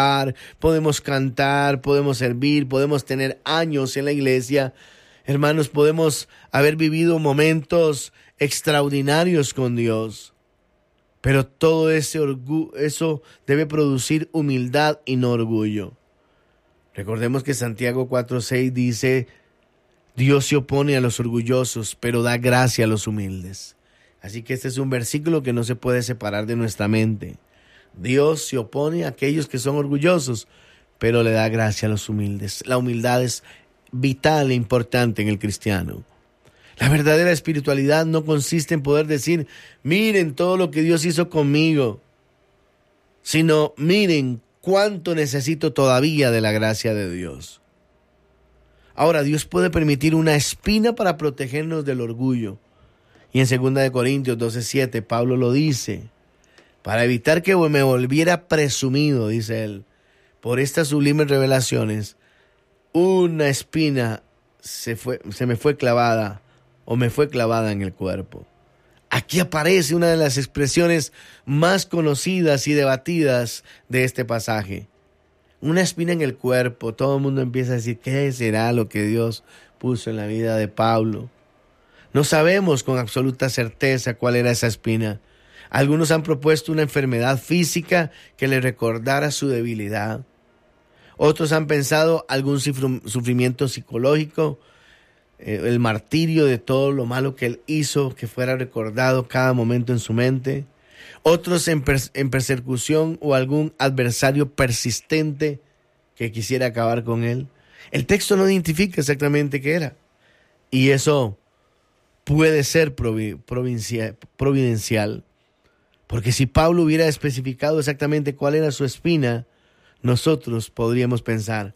podemos cantar, podemos servir, podemos tener años en la iglesia. Hermanos, podemos haber vivido momentos extraordinarios con Dios. Pero todo eso debe producir humildad y no orgullo. Recordemos que Santiago 4:6 dice: Dios se opone a los orgullosos, pero da gracia a los humildes. Así que este es un versículo que no se puede separar de nuestra mente. Dios se opone a aquellos que son orgullosos, pero le da gracia a los humildes. La humildad es vital e importante en el cristiano. La verdadera espiritualidad no consiste en poder decir: miren todo lo que Dios hizo conmigo, sino miren cuánto necesito todavía de la gracia de Dios. Ahora, Dios puede permitir una espina para protegernos del orgullo. Y en 2 Corintios 12:7 Pablo lo dice: para evitar que me volviera presumido, dice él, por estas sublimes revelaciones, una espina me fue clavada en el cuerpo. Aquí aparece una de las expresiones más conocidas y debatidas de este pasaje. Una espina en el cuerpo. Todo el mundo empieza a decir: ¿qué será lo que Dios puso en la vida de Pablo? No sabemos con absoluta certeza cuál era esa espina. Algunos han propuesto una enfermedad física que le recordara su debilidad. Otros han pensado algún sufrimiento psicológico, el martirio de todo lo malo que él hizo, que fuera recordado cada momento en su mente. Otros en persecución o algún adversario persistente que quisiera acabar con él. El texto no identifica exactamente qué era. Y eso puede ser providencial. Porque si Pablo hubiera especificado exactamente cuál era su espina, nosotros podríamos pensar: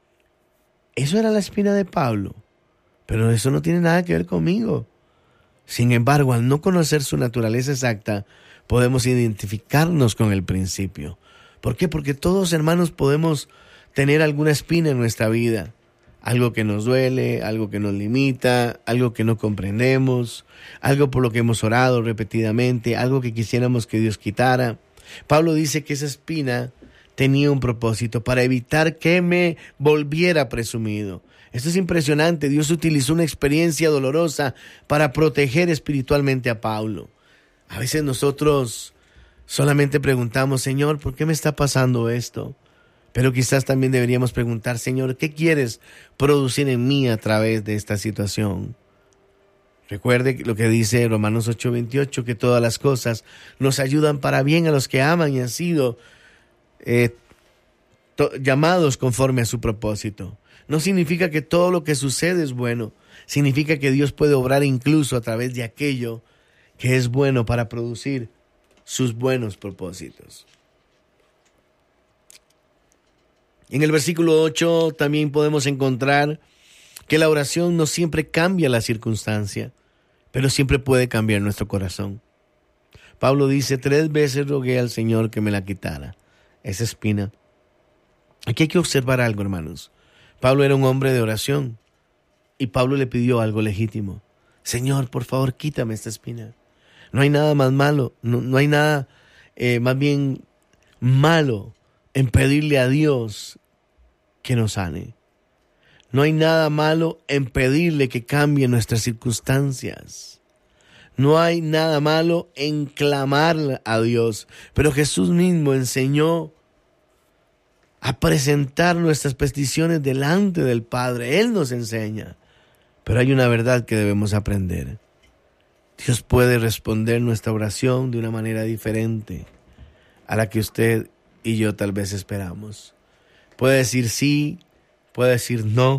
eso era la espina de Pablo, pero eso no tiene nada que ver conmigo. Sin embargo, al no conocer su naturaleza exacta, podemos identificarnos con el principio. ¿Por qué? Porque todos, hermanos, podemos tener alguna espina en nuestra vida. Algo que nos duele, algo que nos limita, algo que no comprendemos, algo por lo que hemos orado repetidamente, algo que quisiéramos que Dios quitara. Pablo dice que esa espina tenía un propósito: para evitar que me volviera presumido. Esto es impresionante. Dios utilizó una experiencia dolorosa para proteger espiritualmente a Pablo. A veces nosotros solamente preguntamos: Señor, ¿por qué me está pasando esto? Pero quizás también deberíamos preguntar: Señor, ¿qué quieres producir en mí a través de esta situación? Recuerde lo que dice Romanos 8:28, que todas las cosas nos ayudan para bien a los que aman y han sido llamados conforme a su propósito. No significa que todo lo que sucede es bueno. Significa que Dios puede obrar incluso a través de aquello que es bueno para producir sus buenos propósitos. En el versículo 8 también podemos encontrar que la oración no siempre cambia la circunstancia, pero siempre puede cambiar nuestro corazón. Pablo dice: 3 veces rogué al Señor que me la quitara, esa espina. Aquí hay que observar algo, hermanos. Pablo era un hombre de oración y Pablo le pidió algo legítimo: Señor, por favor, quítame esta espina. No hay nada más malo, no hay nada más bien malo en pedirle a Dios que nos sane. No hay nada malo en pedirle que cambie nuestras circunstancias. No hay nada malo en clamar a Dios. Pero Jesús mismo enseñó a presentar nuestras peticiones delante del Padre. Él nos enseña. Pero hay una verdad que debemos aprender. Dios puede responder nuestra oración de una manera diferente a la que usted y yo tal vez esperamos. Puede decir sí, puede decir no,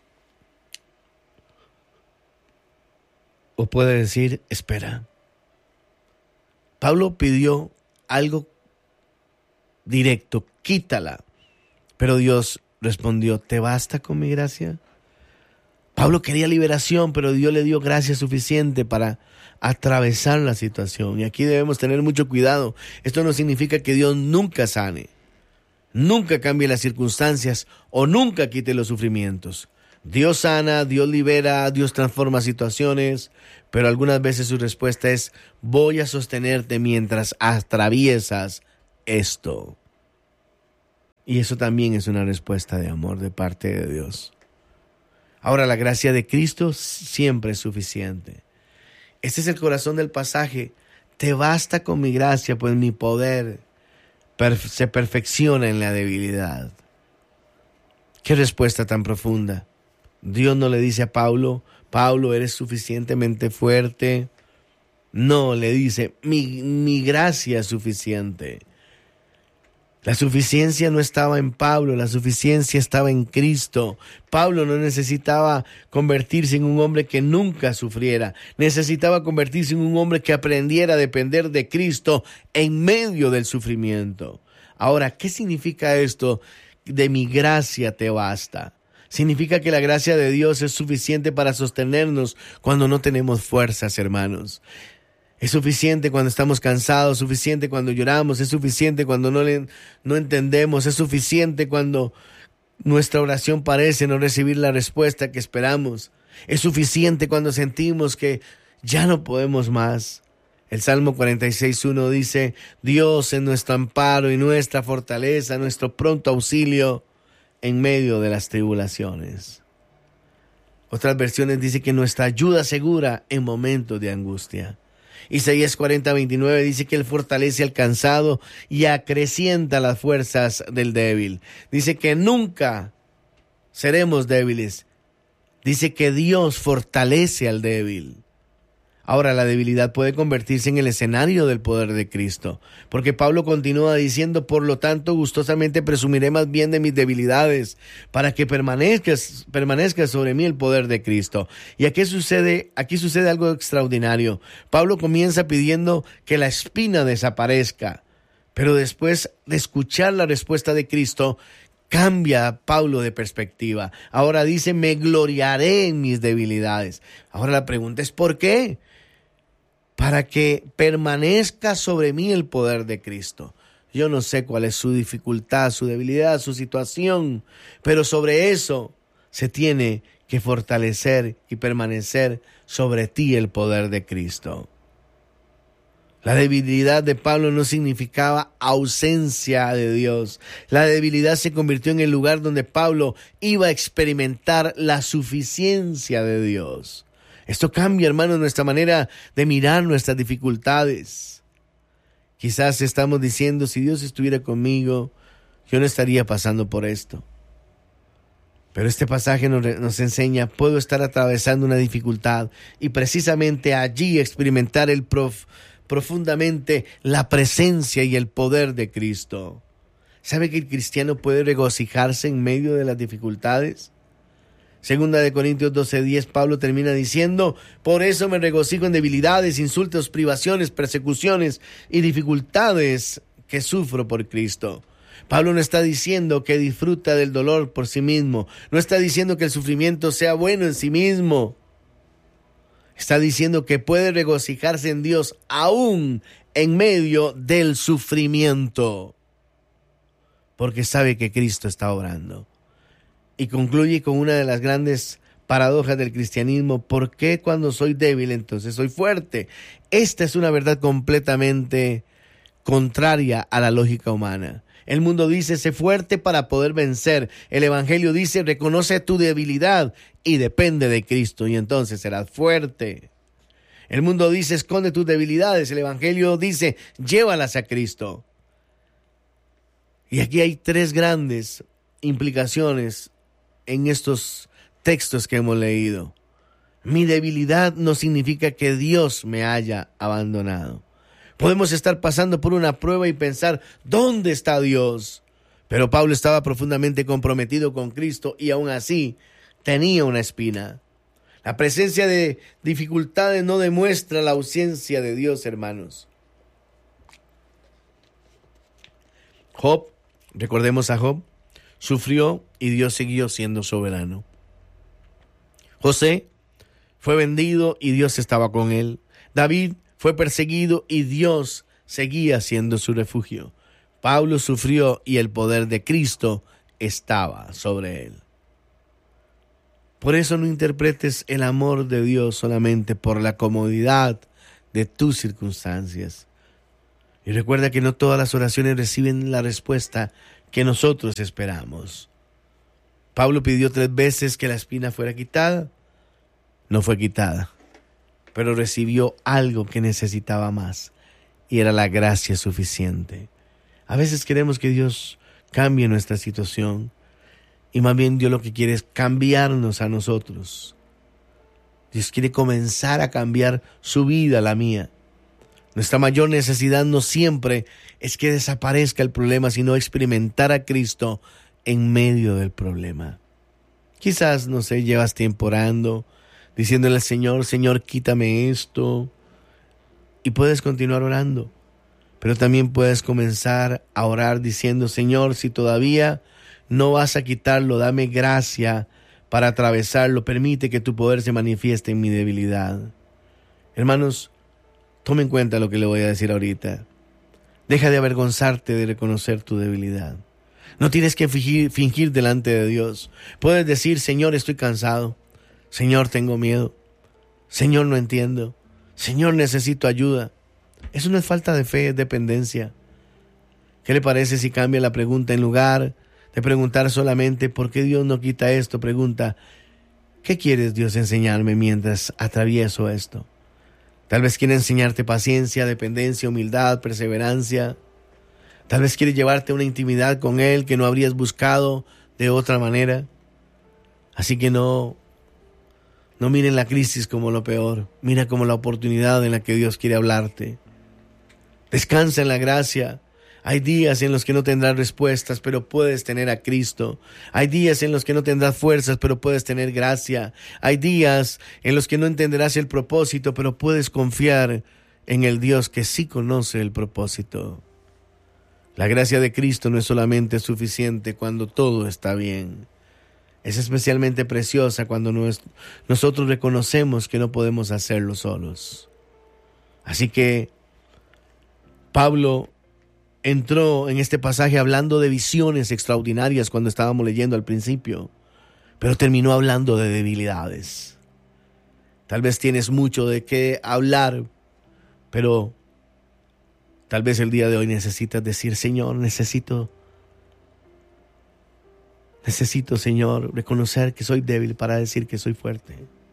o puede decir espera. Pablo pidió algo directo: quítala. Pero Dios respondió: ¿te basta con mi gracia? Pablo quería liberación, pero Dios le dio gracia suficiente para atravesar la situación. Y aquí debemos tener mucho cuidado. Esto no significa que Dios nunca sane, nunca cambie las circunstancias o nunca quite los sufrimientos. Dios sana, Dios libera, Dios transforma situaciones, pero algunas veces su respuesta es: voy a sostenerte mientras atraviesas esto. Y eso también es una respuesta de amor de parte de Dios. Ahora, la gracia de Cristo siempre es suficiente. Este es el corazón del pasaje. Te basta con mi gracia, pues mi poder se perfecciona en la debilidad. Qué respuesta tan profunda. Dios no le dice a Pablo, Pablo, eres suficientemente fuerte. No, le dice, mi gracia es suficiente. La suficiencia no estaba en Pablo, la suficiencia estaba en Cristo. Pablo no necesitaba convertirse en un hombre que nunca sufriera. Necesitaba convertirse en un hombre que aprendiera a depender de Cristo en medio del sufrimiento. Ahora, ¿qué significa esto? De mi gracia te basta. Significa que la gracia de Dios es suficiente para sostenernos cuando no tenemos fuerzas, hermanos. Es suficiente cuando estamos cansados, suficiente cuando lloramos, es suficiente cuando no entendemos, es suficiente cuando nuestra oración parece no recibir la respuesta que esperamos. Es suficiente cuando sentimos que ya no podemos más. El Salmo 46:1 dice, Dios es nuestro amparo y nuestra fortaleza, nuestro pronto auxilio en medio de las tribulaciones. Otras versiones dicen que nuestra ayuda segura en momentos de angustia. Isaías 40:29 dice que Él fortalece al cansado y acrecienta las fuerzas del débil. Dice que nunca seremos débiles. Dice que Dios fortalece al débil. Ahora, la debilidad puede convertirse en el escenario del poder de Cristo, porque Pablo continúa diciendo, por lo tanto, gustosamente presumiré más bien de mis debilidades, para que permanezca sobre mí el poder de Cristo. Y aquí sucede algo extraordinario. Pablo comienza pidiendo que la espina desaparezca, pero después de escuchar la respuesta de Cristo, cambia Pablo de perspectiva. Ahora dice, me gloriaré en mis debilidades. Ahora la pregunta es, ¿por qué? Para que permanezca sobre mí el poder de Cristo. Yo no sé cuál es su dificultad, su debilidad, su situación, pero sobre eso se tiene que fortalecer y permanecer sobre ti el poder de Cristo. La debilidad de Pablo no significaba ausencia de Dios. La debilidad se convirtió en el lugar donde Pablo iba a experimentar la suficiencia de Dios. Esto cambia, hermanos, nuestra manera de mirar nuestras dificultades. Quizás estamos diciendo, si Dios estuviera conmigo, yo no estaría pasando por esto. Pero este pasaje nos enseña, puedo estar atravesando una dificultad y precisamente allí experimentar profundamente la presencia y el poder de Cristo. ¿Sabe que el cristiano puede regocijarse en medio de las dificultades? Segunda de Corintios 12:10, Pablo termina diciendo, por eso me regocijo en debilidades, insultos, privaciones, persecuciones y dificultades que sufro por Cristo. Pablo no está diciendo que disfruta del dolor por sí mismo, no está diciendo que el sufrimiento sea bueno en sí mismo. Está diciendo que puede regocijarse en Dios aún en medio del sufrimiento, porque sabe que Cristo está obrando. Y concluye con una de las grandes paradojas del cristianismo. ¿Por qué cuando soy débil entonces soy fuerte? Esta es una verdad completamente contraria a la lógica humana. El mundo dice, sé fuerte para poder vencer. El evangelio dice, reconoce tu debilidad y depende de Cristo y entonces serás fuerte. El mundo dice, esconde tus debilidades. El evangelio dice, llévalas a Cristo. Y aquí hay tres grandes implicaciones en estos textos que hemos leído. Mi debilidad no significa que Dios me haya abandonado. Podemos estar pasando por una prueba y pensar, ¿dónde está Dios? Pero Pablo estaba profundamente comprometido con Cristo y aún así tenía una espina. La presencia de dificultades no demuestra la ausencia de Dios, hermanos. Job, recordemos a Job, sufrió y Dios siguió siendo soberano. José fue vendido y Dios estaba con él. David fue perseguido y Dios seguía siendo su refugio. Pablo sufrió y el poder de Cristo estaba sobre él. Por eso no interpretes el amor de Dios solamente por la comodidad de tus circunstancias. Y recuerda que no todas las oraciones reciben la respuesta que nosotros esperamos. Pablo pidió 3 veces que la espina fuera quitada. No fue quitada, pero recibió algo que necesitaba más, y era la gracia suficiente. A veces queremos que Dios cambie nuestra situación, y más bien Dios lo que quiere es cambiarnos a nosotros. Dios quiere comenzar a cambiar su vida, la mía. Nuestra mayor necesidad no siempre es que desaparezca el problema, sino experimentar a Cristo en medio del problema. Quizás, no sé, llevas tiempo orando, diciéndole al Señor, Señor, quítame esto. Y puedes continuar orando. Pero también puedes comenzar a orar diciendo, Señor, si todavía no vas a quitarlo, dame gracia para atravesarlo. Permite que tu poder se manifieste en mi debilidad. Hermanos, tome en cuenta lo que le voy a decir ahorita. Deja de avergonzarte de reconocer tu debilidad. No tienes que fingir delante de Dios. Puedes decir, Señor, estoy cansado. Señor, tengo miedo. Señor, no entiendo. Señor, necesito ayuda. Eso no es falta de fe, es dependencia. ¿Qué le parece si cambia la pregunta? En lugar de preguntar solamente ¿por qué Dios no quita esto? Pregunta, ¿qué quieres Dios enseñarme mientras atravieso esto? Tal vez quiere enseñarte paciencia, dependencia, humildad, perseverancia. Tal vez quiere llevarte a una intimidad con Él que no habrías buscado de otra manera. Así que no miren la crisis como lo peor. Mira como la oportunidad en la que Dios quiere hablarte. Descansa en la gracia. Hay días en los que no tendrás respuestas, pero puedes tener a Cristo. Hay días en los que no tendrás fuerzas, pero puedes tener gracia. Hay días en los que no entenderás el propósito, pero puedes confiar en el Dios que sí conoce el propósito. La gracia de Cristo no es solamente suficiente cuando todo está bien. Es especialmente preciosa cuando nosotros reconocemos que no podemos hacerlo solos. Así que Pablo entró en este pasaje hablando de visiones extraordinarias cuando estábamos leyendo al principio, pero terminó hablando de debilidades. Tal vez tienes mucho de qué hablar, pero tal vez el día de hoy necesitas decir, Señor, necesito, Señor, reconocer que soy débil para decir que soy fuerte.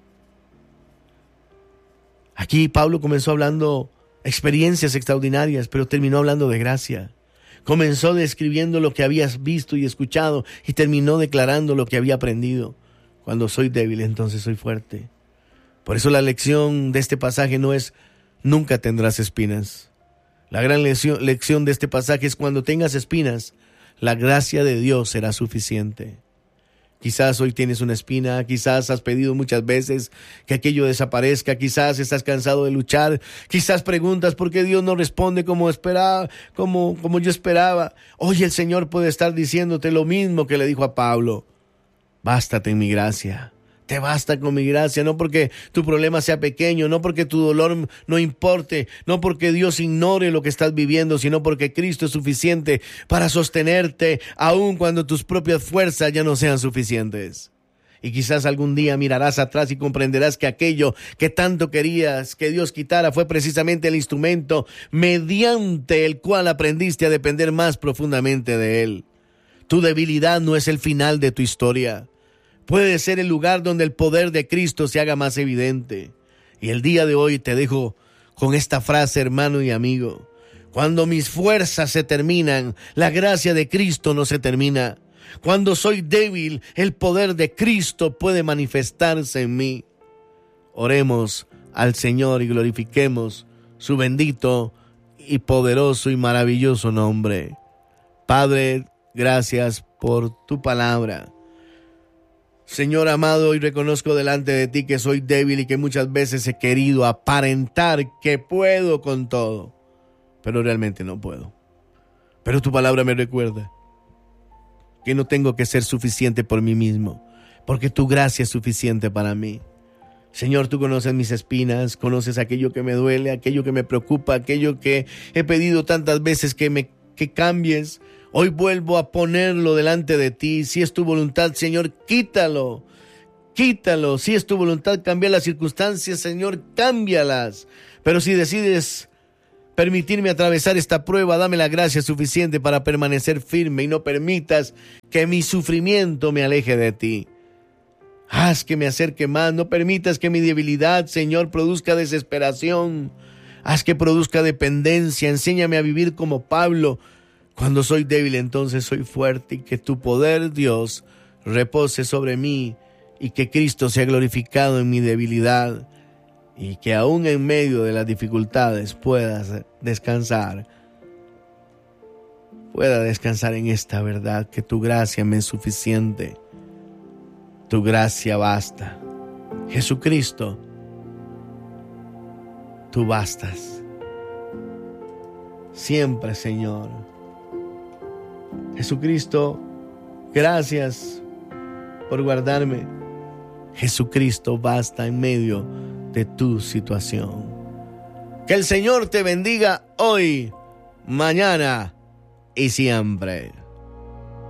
Aquí Pablo comenzó hablando experiencias extraordinarias, pero terminó hablando de gracia. Comenzó describiendo lo que habías visto y escuchado y terminó declarando lo que había aprendido. Cuando soy débil, entonces soy fuerte. Por eso la lección de este pasaje no es nunca tendrás espinas. La gran lección de este pasaje es cuando tengas espinas, la gracia de Dios será suficiente. Quizás hoy tienes una espina, quizás has pedido muchas veces que aquello desaparezca, quizás estás cansado de luchar, quizás preguntas por qué Dios no responde como yo esperaba. Hoy el Señor puede estar diciéndote lo mismo que le dijo a Pablo. Bástate en mi gracia. Te basta con mi gracia, no porque tu problema sea pequeño, no porque tu dolor no importe, no porque Dios ignore lo que estás viviendo, sino porque Cristo es suficiente para sostenerte, aun cuando tus propias fuerzas ya no sean suficientes. Y quizás algún día mirarás atrás y comprenderás que aquello que tanto querías que Dios quitara fue precisamente el instrumento mediante el cual aprendiste a depender más profundamente de Él. Tu debilidad no es el final de tu historia. Puede ser el lugar donde el poder de Cristo se haga más evidente. Y el día de hoy te dejo con esta frase, hermano y amigo. Cuando mis fuerzas se terminan, la gracia de Cristo no se termina. Cuando soy débil, el poder de Cristo puede manifestarse en mí. Oremos al Señor y glorifiquemos su bendito y poderoso y maravilloso nombre. Padre, gracias por tu palabra. Señor amado, hoy reconozco delante de ti que soy débil y que muchas veces he querido aparentar que puedo con todo, pero realmente no puedo. Pero tu palabra me recuerda que no tengo que ser suficiente por mí mismo, porque tu gracia es suficiente para mí. Señor, tú conoces mis espinas, conoces aquello que me duele, aquello que me preocupa, aquello que he pedido tantas veces que cambies. Hoy vuelvo a ponerlo delante de ti. Si es tu voluntad, Señor, quítalo. Si es tu voluntad cambiar las circunstancias, Señor, cámbialas. Pero si decides permitirme atravesar esta prueba. Dame la gracia suficiente para permanecer firme y no permitas que mi sufrimiento me aleje de ti. Haz que me acerque más, no permitas que mi debilidad, Señor, produzca desesperación. Haz que produzca dependencia, enséñame a vivir como Pablo. Cuando soy débil, entonces soy fuerte, y que tu poder, Dios, repose sobre mí, y que Cristo sea glorificado en mi debilidad, y que aún en medio de las dificultades pueda descansar en esta verdad, que tu gracia me es suficiente. Tu gracia basta. Jesucristo, tú bastas. Siempre, Señor. Jesucristo, gracias por guardarme. Jesucristo basta en medio de tu situación. Que el Señor te bendiga hoy, mañana y siempre.